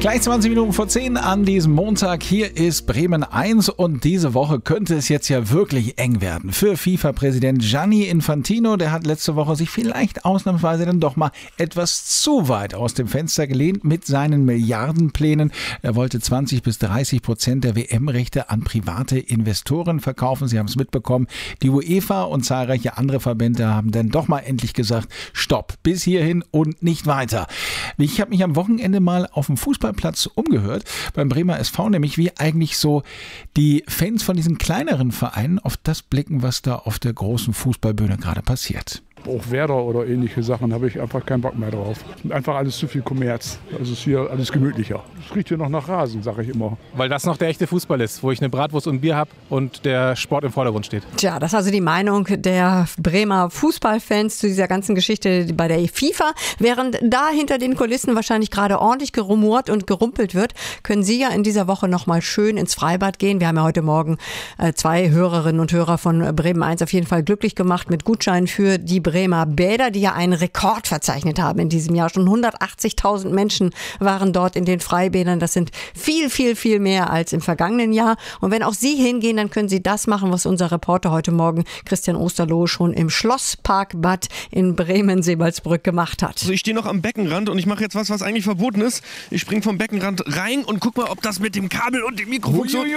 Gleich 20 Minuten vor 10 an diesem Montag. Hier ist Bremen 1 und diese Woche könnte es jetzt ja wirklich eng werden für FIFA-Präsident Gianni Infantino. Der hat letzte Woche sich vielleicht ausnahmsweise dann doch mal etwas zu weit aus dem Fenster gelehnt mit seinen Milliardenplänen. Er wollte 20-30% der WM-Rechte an private Investoren verkaufen. Sie haben es mitbekommen. Die UEFA und zahlreiche andere Verbände haben dann doch mal endlich gesagt, stopp, bis hierhin und nicht weiter. Ich habe mich am Wochenende mal auf dem Fußballplatz umgehört, beim Bremer SV, nämlich wie eigentlich so die Fans von diesen kleineren Vereinen auf das blicken, was da auf der großen Fußballbühne gerade passiert. Auch Werder oder ähnliche Sachen habe ich einfach keinen Bock mehr drauf. Einfach alles zu viel Kommerz. Also ist hier alles gemütlicher. Es riecht hier noch nach Rasen, sage ich immer. Weil das noch der echte Fußball ist, wo ich eine Bratwurst und ein Bier habe und der Sport im Vordergrund steht. Tja, das ist also die Meinung der Bremer Fußballfans zu dieser ganzen Geschichte bei der FIFA. Während da hinter den Kulissen wahrscheinlich gerade ordentlich gerumort und gerumpelt wird, können Sie ja in dieser Woche nochmal schön ins Freibad gehen. Wir haben ja heute Morgen 2 Hörerinnen und Hörer von Bremen 1 auf jeden Fall glücklich gemacht mit Gutscheinen für die Bremer Bäder, die ja einen Rekord verzeichnet haben in diesem Jahr. Schon 180.000 Menschen waren dort in den Freibädern. Das sind viel, viel, viel mehr als im vergangenen Jahr. Und wenn auch Sie hingehen, dann können Sie das machen, was unser Reporter heute Morgen Christian Osterloh schon im Schlossparkbad in Bremen-Sebalsbrück gemacht hat. Also ich stehe noch am Beckenrand und ich mache jetzt was eigentlich verboten ist. Ich springe vom Beckenrand rein und guck mal, ob das mit dem Kabel und dem Mikrofon so...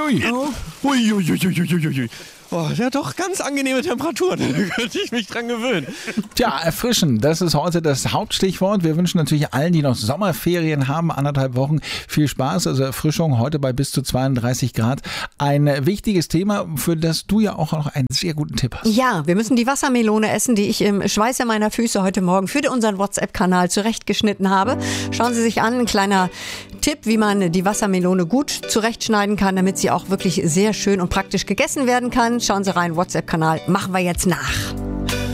Uiuiuiui. Oh, ja, doch ganz angenehme Temperaturen. Da könnte ich mich dran gewöhnen. Tja, erfrischen, das ist heute das Hauptstichwort. Wir wünschen natürlich allen, die noch Sommerferien haben, 1,5 Wochen, viel Spaß. Also Erfrischung heute bei bis zu 32 Grad. Ein wichtiges Thema, für das du ja auch noch einen sehr guten Tipp hast. Ja, wir müssen die Wassermelone essen, die ich im Schweiße meiner Füße heute Morgen für unseren WhatsApp-Kanal zurechtgeschnitten habe. Schauen Sie sich an, ein kleiner Tipp, wie man die Wassermelone gut zurechtschneiden kann, damit sie auch wirklich sehr schön und praktisch gegessen werden kann. Schauen Sie rein, WhatsApp-Kanal, machen wir jetzt nach.